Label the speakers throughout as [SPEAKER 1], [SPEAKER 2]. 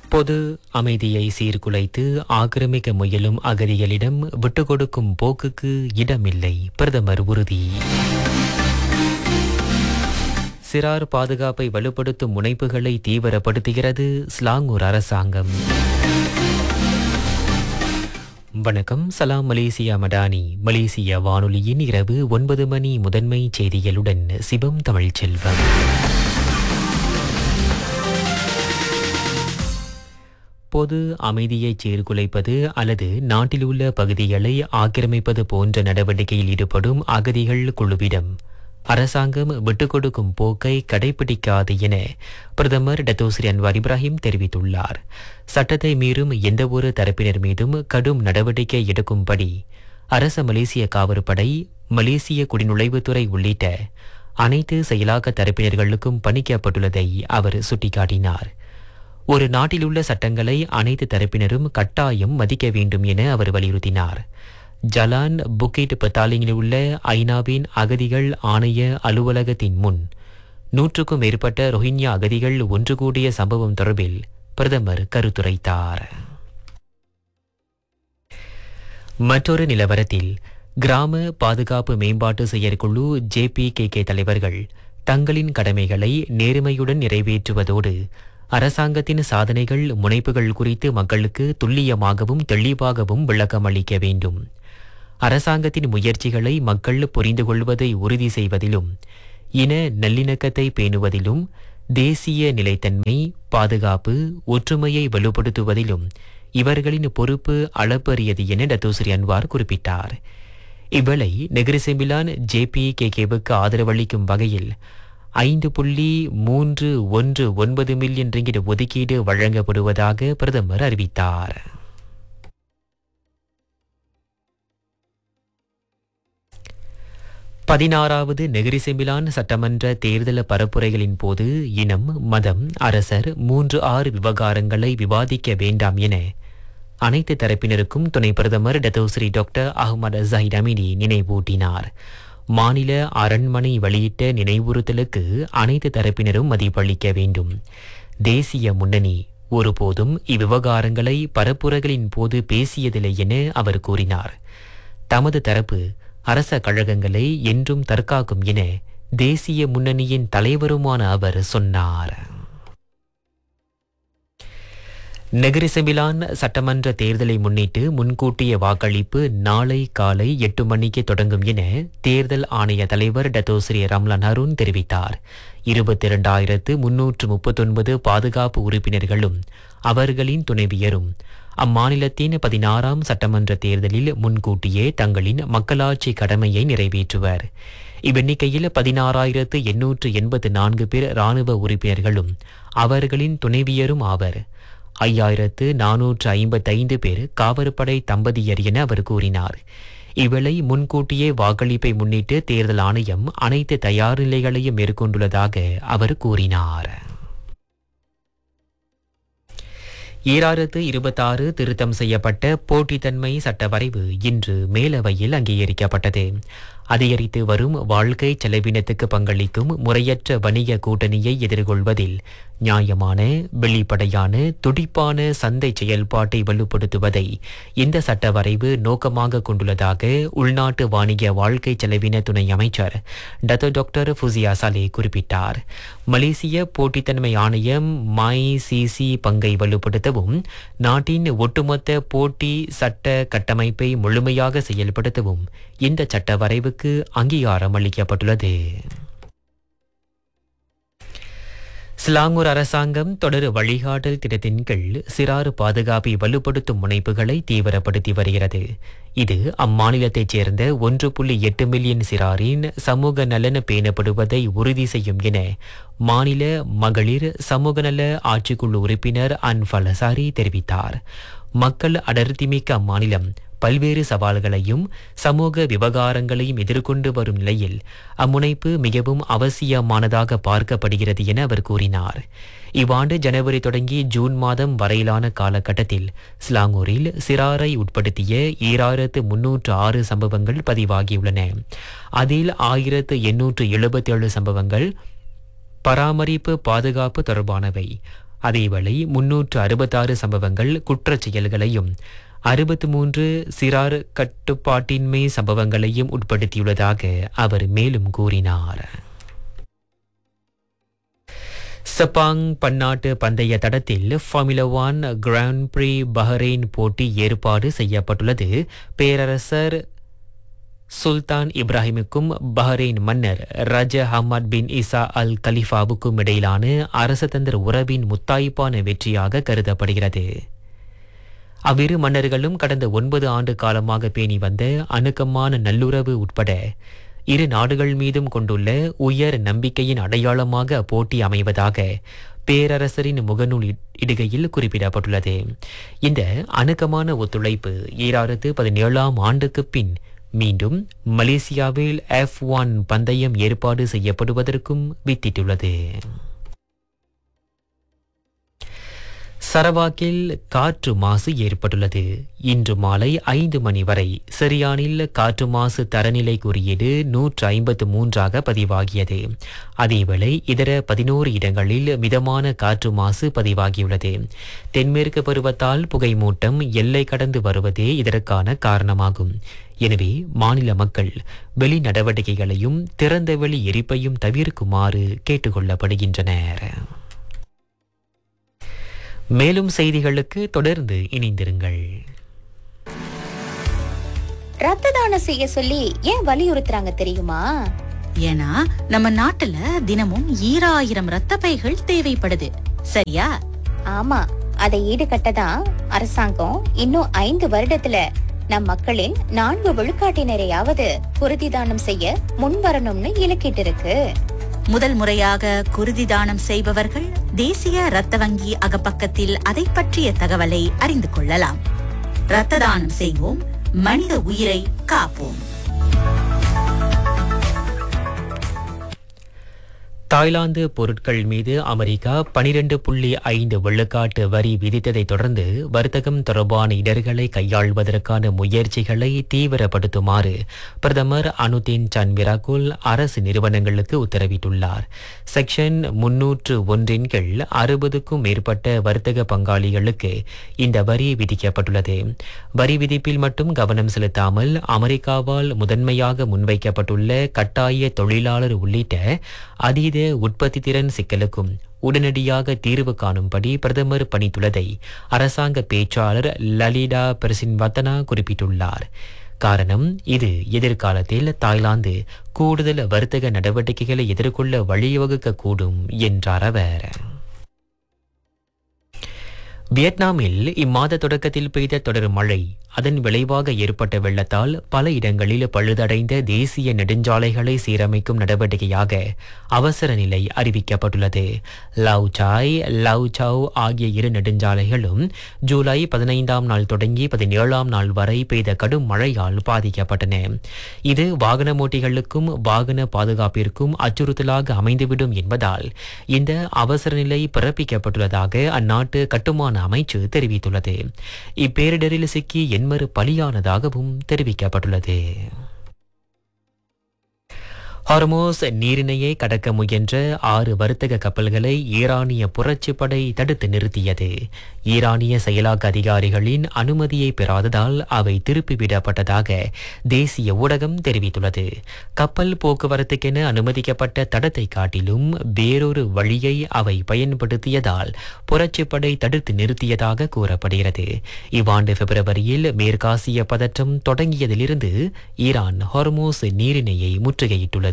[SPEAKER 1] பொது அமைதியை சீர்குலைத்து ஆக்கிரமிக்க முயலும் அகதிகளிடம் விட்டுக் கொடுக்கும் போக்குக்கு இடமில்லை, பிரதமர் உறுதி. சிறார் பாதுகாப்பை வலுப்படுத்தும் முனைப்புகளை தீவிரப்படுத்துகிறது ஸ்லாங்கூர் அரசாங்கம். வணக்கம், சலாம் மலேசியா மடானி. மலேசிய வானொலியின் இரவு 9 மணி முதன்மை செய்திகளுடன் சிவம் தமிழ்ச்செல்வம். பொது அமைதியை சீர்குலைப்பது அல்லது நாட்டில் உள்ள பகுதிகளை ஆக்கிரமிப்பது போன்ற நடவடிக்கையில் ஈடுபடும் அகதிகள் குழுவிடம் அரசாங்கம் விட்டுக் கொடுக்கும் போக்கை கடைபிடிக்காது என பிரதமர் டத்தோஸ்ரீ அன்வார் இப்ராஹிம் தெரிவித்துள்ளார். சட்டத்தை மீறும் எந்தவொரு தரப்பினர் மீதும் கடும் நடவடிக்கை எடுக்கும்படி அரச மலேசிய காவற்படை, மலேசிய குடிநுழைவுத்துறை உள்ளிட்ட அனைத்து செயலாக்க தரப்பினர்களுக்கும் பணிக்கப்பட்டுள்ளதை அவர் சுட்டிக்காட்டினார். ஒரு நாட்டில் உள்ள சட்டங்களை அனைத்து தரப்பினரும் கட்டாயம் மதிக்க வேண்டும் என அவர் வலியுறுத்தினார். ஜலான் புக்கிட் பத்தாலிங்கில் உள்ள ஐநாவின் அகதிகள் ஆணைய அலுவலகத்தின் முன் 100க்கும் மேற்பட்ட ரோஹிங்யா அகதிகள் ஒன்று கூடிய சம்பவம் தொடர்பில் பிரதமர் கருத்துரைத்தார். மற்றொரு நிலவரத்தில் கிராம பாதுகாப்பு மேம்பாட்டு செயற்குழு JPKK தலைவர்கள் தங்களின் கடமைகளை நேர்மையுடன் நிறைவேற்றுவதோடு அரசாங்கத்தின் சாதனைகள், முனைப்புகள் குறித்து மக்களுக்கு துல்லியமாகவும் தெளிவாகவும் விளக்கம் அளிக்க வேண்டும். அரசாங்கத்தின் முயற்சிகளை மக்கள் புரிந்து கொள்வதை உறுதி செய்வதிலும், இன நல்லிணக்கத்தை பேணுவதிலும், தேசிய நிலைத்தன்மை, பாதுகாப்பு, ஒற்றுமையை வலுப்படுத்துவதிலும் இவர்களின் பொறுப்பு அளப்பரியது என டத்தோஸ்ரீ அன்வார் குறிப்பிட்டார். இவ்வேளை நெகிரி செம்பிலான் JPKKவுக்கு ஆதரவளிக்கும் வகையில் 5.319 மில்லியன் ரிங்கிட் ஒதுக்கீடு வழங்கப்படுவதாக பிரதமர் அறிவித்தார். பதினாறாவது நெகிரி செம்பிலான் சட்டமன்ற தேர்தல் பரப்புரைகளின் போது இனம், மதம், அரசர் 3-6 விவகாரங்களை விவாதிக்க வேண்டாம் என அனைத்து தரப்பினருக்கும் துணை பிரதமர் Datuk Seri doctor Ahmad Zaheer Hamidi நினைவூட்டினார். மாநில அரண்மனை வெளியிட்ட நினைவுறுத்தலுக்கு அனைத்து தரப்பினரும் மதிப்பளிக்க வேண்டும். தேசிய முன்னணி ஒருபோதும் இவ்விவகாரங்களை பரப்புரைகளின் போது பேசியதில்லை என அவர் கூறினார். தமது தரப்பு அரச கழகங்களை என்றும் தற்காக்கும் என தேசிய முன்னணியின் தலைவருமான அவர் சொன்னார். நெகிரி செம்பிலான் சட்டமன்ற தேர்தலை முன்னிட்டு முன்கூட்டிய வாக்களிப்பு நாளை காலை 8 மணிக்கு தொடங்கும் என தேர்தல் ஆணைய தலைவர் டத்தோஸ்ரீ ரம்லான் ஹருன் தெரிவித்தார். 22,339 பாதுகாப்பு உறுப்பினர்களும் அவர்களின் துணைவியரும் அம்மாநிலத்தின் 16ஆம் சட்டமன்ற தேர்தலில் முன்கூட்டியே தங்களின் மக்களாட்சி கடமையை நிறைவேற்றுவர். இவ்வெண்ணிக்கையில் 16,884 பேர் இராணுவ உறுப்பினர்களும் அவர்களின் துணைவியரும் ஆவர். 5,455 பேர் காவற்படை தம்பதியர் என அவர் கூறினார். இவ்வேளை முன்கூட்டியே வாக்களிப்பை முன்னிட்டு தேர்தல் ஆணையம் அனைத்து தயார் நிலைகளையும் மேற்கொண்டுள்ளதாக அவர் கூறினார். 2026 திருத்தம் செய்யப்பட்ட போட்டித்தன்மை சட்ட வரைவு இன்று மேலவையில் அங்கீகரிக்கப்பட்டது. அதிகரித்து வரும் வாழ்க்கை செலவினத்துக்கு பங்களிக்கும் முறையற்ற வணிக கூட்டணியை எதிர்கொள்வதில் நியாயமான, வெளிப்படையான, துடிப்பான சந்தை செயல்பாட்டை வலுப்படுத்துவதை இந்த சட்ட வரைவு நோக்கமாக கொண்டுள்ளதாக உள்நாட்டு வாணிக வாழ்க்கை செலவின துணை அமைச்சர் டாக்டர் ஃபுசியா சாலே குறிப்பிட்டார். மலேசிய போட்டித்தன்மை ஆணையம் MyCC பங்கை வலுப்படுத்தவும், நாட்டின் ஒட்டுமொத்த போட்டி சட்ட கட்டமைப்பை முழுமையாக செயல்படுத்தவும் இந்த சட்ட வரைவுக்கு அங்கீகாரம் அளிக்கப்பட்டுள்ளது. ஸ்லாங்கூர் அரசாங்கம் தொடர் வழிகாட்டல் திட்டத்தின் கீழ் சிறார் பாதுகாப்பை வலுப்படுத்தும் முனைப்புகளை தீவிரப்படுத்தி வருகிறது. இது அம்மாநிலத்தைச் சேர்ந்த 1.8 மில்லியன் சிறாரின் சமூக நலன் பேணப்படுவதை உறுதி செய்யும் என மாநில மகளிர் சமூக நல ஆட்சிக்குழு உறுப்பினர் அன்ஃபல் சாரி தெரிவித்தார். மக்கள் அடர்த்திமிக்க அம்மாநிலம் பல்வேறு சவால்களையும் சமூக விவகாரங்களையும் எதிர்கொண்டு வரும் நிலையில் அம்முனைப்பு மிகவும் அவசியமானதாக பார்க்கப்படுகிறது என அவர் கூறினார். இவ்வாண்டு ஜனவரி தொடங்கி ஜூன் மாதம் வரையிலான காலகட்டத்தில் ஸ்லாங்கூரில் சிறாரை உட்படுத்திய 7,306 சம்பவங்கள் பதிவாகியுள்ளன. அதில் 1,877 சம்பவங்கள் பராமரிப்பு பாதுகாப்பு தொடர்பானவை, அதேவேளை 366 சம்பவங்கள் குற்றச் செயல்களையும் 63 சிறார் கட்டுப்பாட்டின்மை சம்பவங்களையும் உட்படுத்தியுள்ளதாக அவர் மேலும் கூறினார். செப்பாங் பன்னாட்டு பந்தய தடத்தில் ஃபார்முலா 1 கிராண்ட் பிரீ பஹ்ரைன் போட்டி ஏற்பாடு செய்யப்பட்டுள்ளது. பேரரசர் சுல்தான் இப்ராஹிமுக்கும் பஹ்ரைன் மன்னர் ரஜா ஹமாத் பின் இசா அல் கலிஃபாவுக்கும் இடையிலான அரசதந்திர உறவின் முத்தாய்ப்பான வெற்றியாக கருதப்படுகிறது. அவ்விரு மன்னர்களும் கடந்த 9 ஆண்டு காலமாக பேணி வந்த அணுக்கமான நல்லுறவு உட்பட இரு நாடுகள் மீதும் கொண்டுள்ள உயர் நம்பிக்கையின் அடையாளமாக போட்டி அமைவதாக பேரரசரின் முகநூல் இடுகையில் குறிப்பிடப்பட்டுள்ளது. இந்த அணுக்கமான ஒத்துழைப்பு 2017ஆம் ஆண்டுக்கு பின் மீண்டும் மலேசியாவில் F1 பந்தயம் ஏற்பாடு செய்யப்படுவதற்கும் வித்திட்டுள்ளது. சரவாக்கில் காற்று மாசு ஏற்பட்டுள்ளது. இன்று மாலை 5 மணி வரை சிரியானில் காற்று மாசு தரநிலை குறியீடு 153ஆக பதிவாகியது. அதேவேளை இதர 11 இடங்களில் மிதமான காற்று மாசு பதிவாகியுள்ளது. தென்மேற்கு பருவத்தால் புகைமூட்டம் எல்லை கடந்து வருவதே இதற்கான காரணமாகும். எனவே மாநில மக்கள் வெளி நடவடிக்கைகளையும் திறந்தவெளி எரிப்பையும் தவிர்க்குமாறு கேட்டுக்கொள்ளப்படுகின்றனர். மேலும் செய்திகளுக்கு தொடர்ந்து இணைந்திருங்கள்.
[SPEAKER 2] ரத்த தானம் செய்ய சொல்லி ஏன் வலியுறுத்துறாங்க தெரியுமா?
[SPEAKER 3] ஏன்னா நம்ம நாட்டுல தினமும் 1000 ரத்த பைகள் தேவைப்படுது. சரியா?
[SPEAKER 2] ஆமா, அதை ஈடுகட்டதான் அரசாங்கம் இன்னும் 5 வருடத்துல நம் மக்களின் 4 விழுக்காட்டினரையாவது குருதி தானம் செய்ய முன்வரணும்னு இலக்கிட்டு இருக்கு.
[SPEAKER 3] முதல் முறையாக குருதி தானம் செய்பவர்கள் தேசிய இரத்த வங்கி அகப்பக்கத்தில் அதை பற்றிய தகவலை அறிந்து கொள்ளலாம். இரத்த தானம் செய்வோம், மனித உயிரை காப்போம்.
[SPEAKER 1] தாய்லாந்து பொருட்கள் மீது அமெரிக்கா 12.5 விழுக்காட்டு வரி விதித்ததை தொடர்ந்து வர்த்தகம் தொடர்பான இடர்களை கையாள்வதற்கான முயற்சிகளை தீவிரப்படுத்துமாறு பிரதமர் அனுதீன் சன்மிராகுல் அரசு நிறுவனங்களுக்கு உத்தரவிட்டுள்ளார். செக்ஷன் 301 கீழ் 60க்கும் மேற்பட்ட வர்த்தக பங்காளிகளுக்கு இந்த வரி விதிக்கப்பட்டுள்ளது. வரி விதிப்பில் மட்டும் கவனம் செலுத்தாமல் அமெரிக்காவால் முதன்மையாக முன்வைக்கப்பட்டுள்ள கட்டாய தொழிலாளர் உள்ளிட்ட அதீத உற்பத்தி திறன் சிக்கலுக்கும் உடனடியாக தீர்வு காணும்படி பிரதமர் பணித்துள்ளதை அரசாங்க பேச்சாளர் லலிடா பெர்சின்வத்தனா குறிப்பிட்டுள்ளார். காரணம், இது எதிர்காலத்தில் தாய்லாந்து கூடுதல் வர்த்தக நடவடிக்கைகளை எதிர்கொள்ள வழிவகுக்கக்கூடும் என்றார் அவர். வியட்நாமில் இம்மாத தொடக்கத்தில் பெய்த தொடர் மழை அதன் விளைவாக ஏற்பட்ட வெள்ளத்தால் பல இடங்களில் பழுதடைந்த தேசிய நெடுஞ்சாலைகளை சீரமைக்கும் நடவடிக்கையாக அவசர நிலை அறிவிக்கப்பட்டுள்ளது. லவ்சாய் லவ்சவ் ஆகிய இரு நெடுஞ்சாலைகளும் ஜூலை 15ஆம் நாள் தொடங்கி 17ஆம் நாள் வரை பெய்த கடும் மழையால் பாதிக்கப்பட்டன. இது வாகனமோட்டிகளுக்கும் வாகன பாதுகாப்பிற்கும் அச்சுறுத்தலாக அமைந்துவிடும் என்பதால் இந்த அவசர நிலை பிறப்பிக்கப்பட்டுள்ளதாக அந்நாட்டு கட்டுமான அமைச்சு தெரிவித்துள்ளது. இப்பேரிடரில் சிக்கி 80 பலியானதாகவும் தெரிவிக்கப்பட்டுள்ளது. ஹார்மோஸ் நீரிணையை கடக்க முயன்ற 6 வர்த்தக கப்பல்களை ஈரானிய புரட்சிப்படை தடுத்து நிறுத்தியது. ஈரானிய செயலாக்க அதிகாரிகளின் அனுமதியை பெறாததால் அவை திருப்பிவிடப்பட்டதாக தேசிய ஊடகம் தெரிவித்துள்ளது. கப்பல் போக்குவரத்துக்கென அனுமதிக்கப்பட்ட தடத்தை காட்டிலும் வேறொரு வழியை அவை பயன்படுத்தியதால் புரட்சிப்படை தடுத்து நிறுத்தியதாக கூறப்படுகிறது. இவ்வாண்டு பிப்ரவரியில் மேற்காசிய பதற்றம் தொடங்கியதிலிருந்து ஈரான் ஹார்மோஸ் நீரிணையை முற்றுகையிட்டுள்ளது.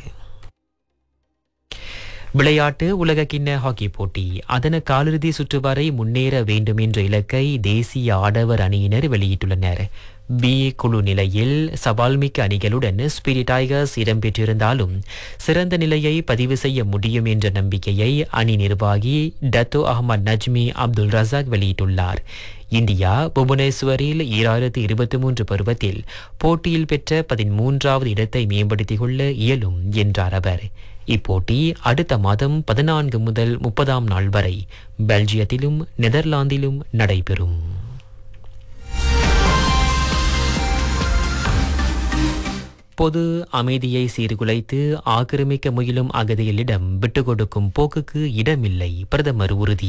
[SPEAKER 1] விளையாட்டு உலகக்கிண்ண ஹாக்கி போட்டி அதன் காலிறுதி சுற்று வரை முன்னேற வேண்டும் என்ற இலக்கை தேசிய ஆடவர் அணியினர் வெளியிட்டுள்ளனர். பி குழு நிலையில் சவால்மிக்க அணிகளுடன் ஸ்பிரிட் டைகர்ஸ் இடம்பெற்றிருந்தாலும் சிறந்த நிலையை பதிவு செய்ய முடியும் என்ற நம்பிக்கையை அணி நிர்வாகி டத்தோ அஹ்மத் நஜ்மி அப்துல் ரசாக் வெளியிட்டுள்ளார். இந்தியா புவனேஸ்வரில் 2023 பருவத்தில் போட்டியில் பெற்ற 13வது இடத்தை மேம்படுத்திக் கொள்ள இயலும் என்றார் அவர். இப்போட்டி அடுத்த மாதம் 14 முதல் 30ஆம் நாள் வரை பெல்ஜியத்திலும் நெதர்லாந்திலும் நடைபெறும். பொது அமைதியை சீர்குலைத்து ஆக்கிரமிக்க முயலும் அகதிகளிடம் விட்டுக் கொடுக்கும் போக்குக்கு இடமில்லை, பிரதமர் உறுதி.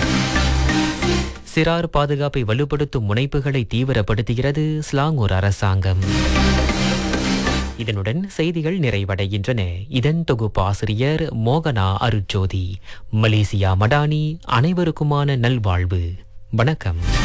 [SPEAKER 1] சிறார் பாதுகாப்பை வலுப்படுத்தும் முனைப்புகளை தீவிரப்படுத்துகிறது ஸ்லாங்கூர் அரசாங்கம். இதனுடன் செய்திகள் நிறைவடைகின்றன. இதன் தொகுப்பாசிரியர் மோகனா அருட்ஜோதி. மலேசியா மடானி. அனைவருக்குமான நல்வாழ்வு. வணக்கம்.